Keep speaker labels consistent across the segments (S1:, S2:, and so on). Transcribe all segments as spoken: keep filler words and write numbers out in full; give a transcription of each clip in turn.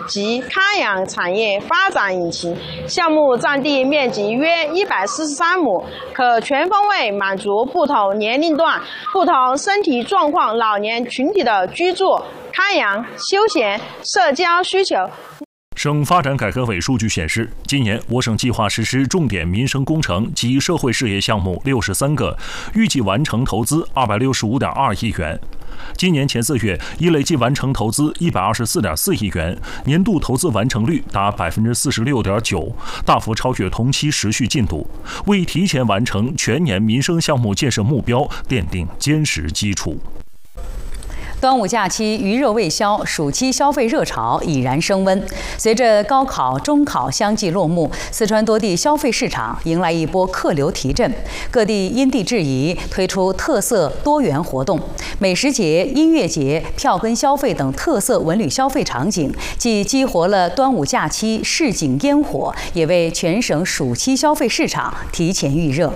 S1: 及咖养产业发展引擎。项目占地面积约一百四十三亩，可全方位满足不同年龄段、不同身体状况老年群体的居住、咖养、休闲、社交需求。
S2: 省发展改革委数据显示，今年我省计划实施重点民生工程及社会事业项目六十三个，预计完成投资二百六十五点二亿元。今年前四月，已累计完成投资一百二十四点四亿元，年度投资完成率达百分之四十六点九，大幅超越同期时序进度，为提前完成全年民生项目建设目标奠定坚实基础。
S3: 端午假期余热未消，暑期消费热潮已然升温。随着高考、中考相继落幕，四川多地消费市场迎来一波客流提振，各地因地制宜推出特色多元活动，美食节、音乐节、票根消费等特色文旅消费场景，既激活了端午假期市井烟火，也为全省暑期消费市场提前预热。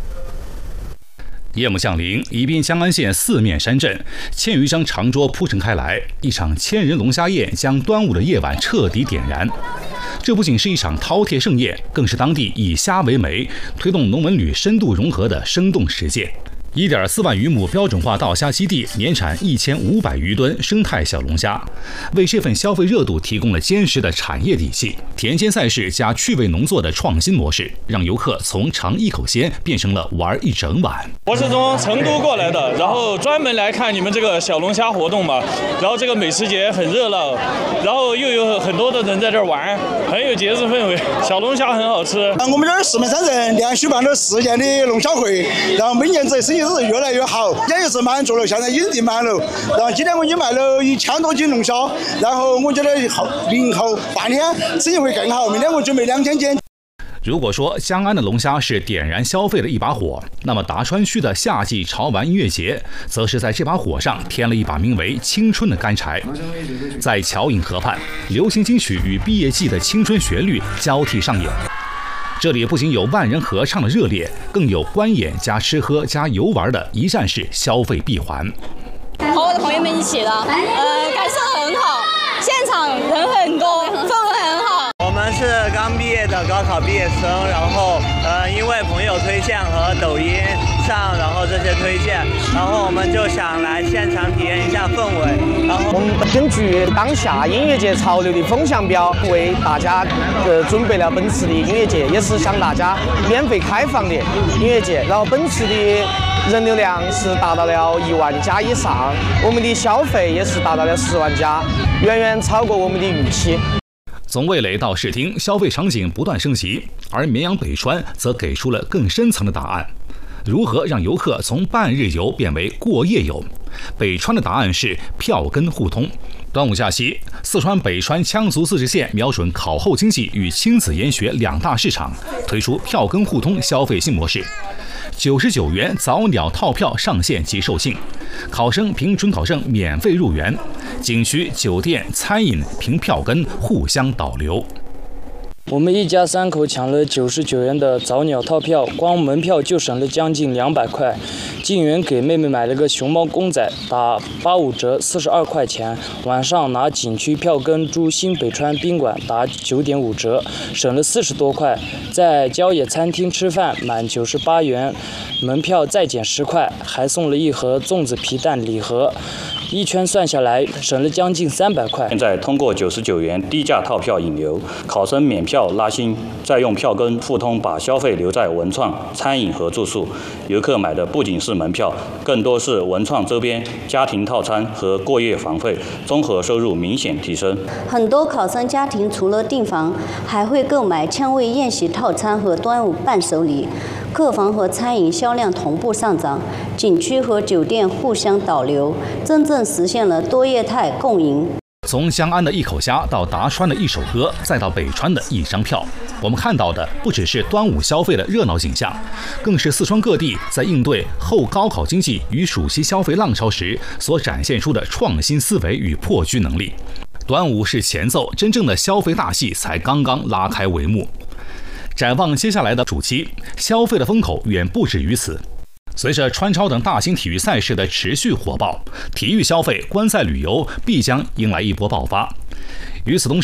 S4: 夜幕降临，宜宾江安县四面山镇，千余张长桌铺陈开来，一场千人龙虾宴将端午的夜晚彻底点燃。这不仅是一场饕餮盛宴，更是当地以虾为媒，推动农文旅深度融合的生动实践。一点四万余亩标准化稻虾基地，年产一千五百余吨生态小龙虾，为这份消费热度提供了坚实的产业底气。田间赛事加趣味农作的创新模式，让游客从尝一口鲜变成了玩一整晚。
S5: 我是从成都过来的，然后专门来看你们这个小龙虾活动嘛。然后这个美食节很热闹，然后又有很多的人在这儿玩，很有节日氛围。小龙虾很好吃。
S6: 我们这儿四面山镇连续办了四届的龙虾会，然后每年这生意都是越来越好，也一直满足了，现在已经订满了。然后今天我已经卖了一千多斤龙虾，然后我觉得后明后半天生意会更好，明天我准备两千斤。
S4: 如果说江安的龙虾是点燃消费的一把火，那么达川区的夏季潮玩音乐节，则是在这把火上添了一把名为青春的干柴。在桥影河畔，流行金曲与毕业季的青春旋律交替上演。这里不仅有万人合唱的热烈，更有观演加吃喝加游玩的一站式消费闭环。
S7: 和我的朋友们一起的，呃，感受很好，现场人很多，氛围很好。
S8: 我们是刚毕业的高考毕业生，然后呃，因为朋友推荐和抖音上，然后这些推荐，然后我们就想来现场体验一下氛围。然后
S9: 我们根据当下音乐节潮流的风向标，为大家呃准备了本次的音乐节，也是向大家免费开放的音乐节。然后本次的人流量是达到了一万加以上，我们的消费也是达到了十万加，远远超过我们的预期。
S4: 从味蕾到视听，消费场景不断升级，而绵阳北川则给出了更深层的答案：如何让游客从半日游变为过夜游？北川的答案是票根互通。端午假期，四川北川羌族自治县瞄准考后经济与亲子研学两大市场，推出票根互通消费新模式。九十九元早鸟套票上线即售罄，考生凭准考证免费入园，景区、酒店、餐饮凭票根互相导流。
S10: 我们一家三口抢了九十九元的早鸟套票，光门票就省了将近两百块。进园给妹妹买了个熊猫公仔，打八五折，四十二块钱。晚上拿景区票根住新北川宾馆，打九点五折，省了四十多块。在郊野餐厅吃饭，满九十八元，门票再减十块，还送了一盒粽子皮蛋礼盒。一圈算下来，省了将近三百块。
S11: 现在通过九十九元低价套票引流，考生免票拉新，再用票根互通，把消费留在文创、餐饮和住宿。游客买的不仅是门票，更多是文创周边、家庭套餐和过夜房费，综合收入明显提升。
S12: 很多考生家庭除了订房，还会购买枪味宴席套餐和端午伴手礼。客房和餐饮销量同步上涨，景区和酒店互相导流，真正实现了多业态共赢。
S4: 从江安的一口虾到达川的一首歌，再到北川的一张票，我们看到的不只是端午消费的热闹景象，更是四川各地在应对后高考经济与暑期消费浪潮时所展现出的创新思维与破局能力。端午是前奏，真正的消费大戏才刚刚拉开帷幕。展望接下来的暑期，消费的风口远不止于此。随着川超等大型体育赛事的持续火爆，体育消费、观赛旅游必将迎来一波爆发。与此同时，